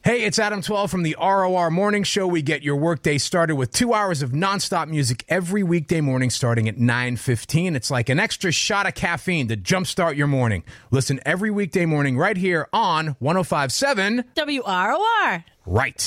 Hey, it's Adam 12 from the ROR Morning Show. We get your workday started with 2 hours of nonstop music every weekday morning starting at 9:15. It's like an extra shot of caffeine to jumpstart your morning. Listen every weekday morning right here on 105.7 WROR. Right.